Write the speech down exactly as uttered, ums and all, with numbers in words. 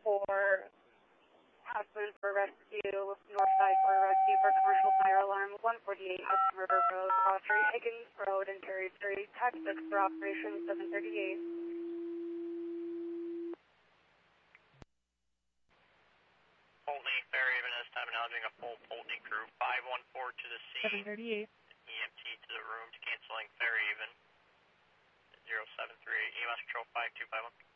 for Aspen for rescue, Northside for rescue for commercial fire alarm, one forty-eight Hudson River Road, Cross Street, Higgins Road, and Terry Street, Tax six for operation seven thirty-eight. Polteny, Fairhaven, this time acknowledging a full Polteny crew, five one four to the scene. seven thirty-eight. E M T to the rooms, canceling Fairhaven, zero seven three eight, E M S control five two five one.